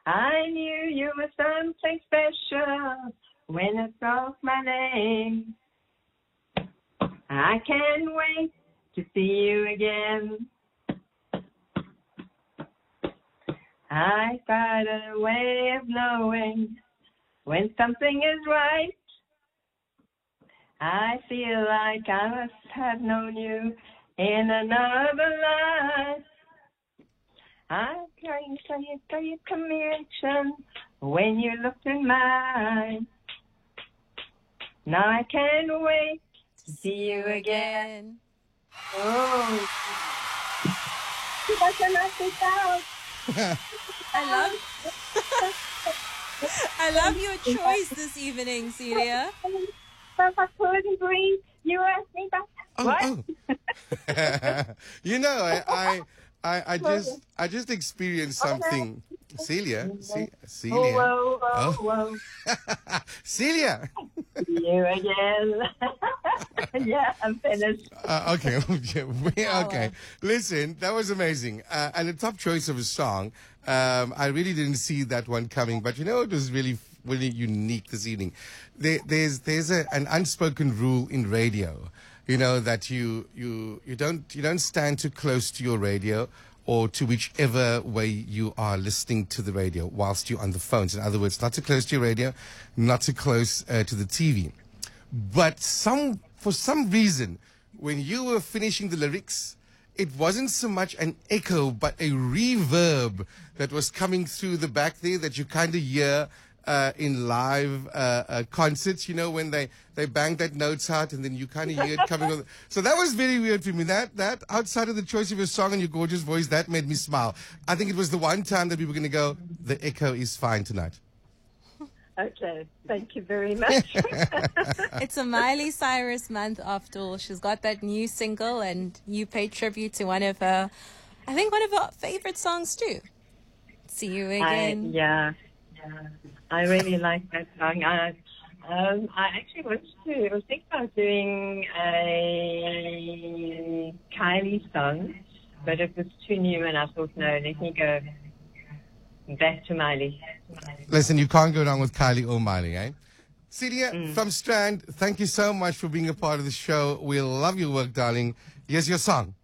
I knew you were something special when I saw my name. I can't wait to see you again. I got a way of knowing when something is right. I feel like I must have known you in another life. I can tell you connection when you looked in mine. Now I can't wait to see you again. Oh, you guys are not this out. I love your choice this evening, Celia. If I couldn't breathe, you asked me back. What? You know, I just experienced something. Celia, Celia. Whoa. Celia. You again. Yeah, I'm finished. Okay. Okay. Listen, that was amazing. And the top choice of a song, I really didn't see that one coming, but you know, it was really unique this evening. There's an unspoken rule in radio, you know, that you don't stand too close to your radio or to whichever way you are listening to the radio whilst you're on the phones. In other words, not too close to your radio, not too close to the TV. But for some reason, when you were finishing the lyrics, it wasn't so much an echo, but a reverb that was coming through the back there that you kind of hear in live concerts, you know, when they bang that notes out and then you kind of hear it coming on. So that was very weird for me. That outside of the choice of your song and your gorgeous voice, that made me smile. I think it was the one time that we were going to go, the echo is fine tonight. Okay, thank you very much. It's a Miley Cyrus month after all. She's got that new single and you pay tribute to one of her favorite songs too. See You Again. Yeah. I really like that song. I actually was thinking about doing a Kylie song, but it was too new and I thought, no, let me go back to Miley. Listen, you can't go wrong with Kylie or Miley, eh? Celia from Strand, thank you so much for being a part of the show. We love your work, darling. Here's your song.